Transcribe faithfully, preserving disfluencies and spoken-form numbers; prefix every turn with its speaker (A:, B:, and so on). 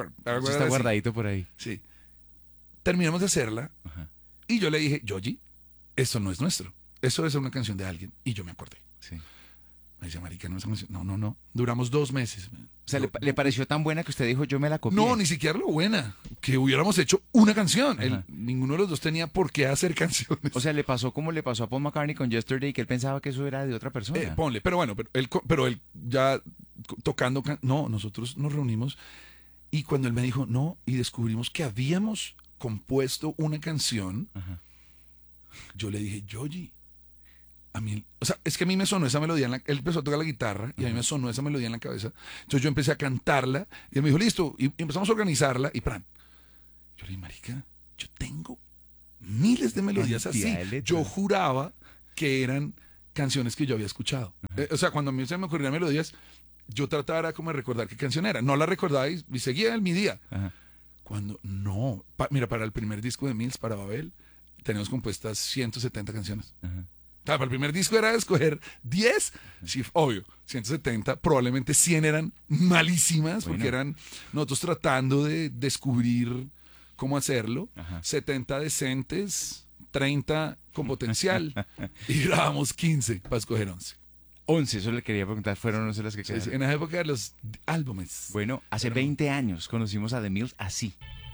A: Record.
B: Eso está guardadito por ahí.
A: Sí. Terminamos de hacerla. Ajá. Y yo le dije, Yoyi, eso no es nuestro. Eso es una canción de alguien. Y yo me acordé.
B: Sí.
A: Me dice, marica, no es una canción. No, no, no. Duramos dos meses.
B: O sea,
A: yo,
B: ¿le, ¿le pareció tan buena que usted dijo, yo me la copié?
A: No, ni siquiera lo buena. Que hubiéramos hecho una canción. El, ninguno de los dos tenía por qué hacer canciones.
B: O sea, le pasó como le pasó a Paul McCartney con Yesterday, que él pensaba que eso era de otra persona.
A: Eh, ponle, pero bueno, pero él, pero él ya tocando... No, nosotros nos reunimos y cuando él me dijo, no, y descubrimos que habíamos compuesto una canción, ajá, yo le dije, Yoyi, a mí, o sea, es que a mí me sonó esa melodía, en la, él empezó a tocar la guitarra y a mí me sonó esa melodía en la cabeza, entonces yo empecé a cantarla y él me dijo, listo, y empezamos a organizarla y ¡pran! Yo le dije, marica, yo tengo miles de melodías así, yo juraba que eran canciones que yo había escuchado, eh, o sea, cuando a mí se me ocurrían melodías, yo trataba como de recordar qué canción era, no la recordaba y, y seguía en mi día. Ajá. Cuando, no, pa, mira, para el primer disco de Mills, para Babel, tenemos compuestas ciento setenta canciones. Ajá. O sea, para el primer disco era escoger diez, sí, obvio, ciento setenta, probablemente cien eran malísimas, bueno, porque eran nosotros tratando de descubrir cómo hacerlo, ajá, setenta decentes, treinta con potencial, y grabamos quince para escoger once.
B: once, eso le quería preguntar, fueron once las que quedaron.
A: Sí, sí, en la época de los álbumes.
B: Bueno, hace veinte años conocimos a The Mills así.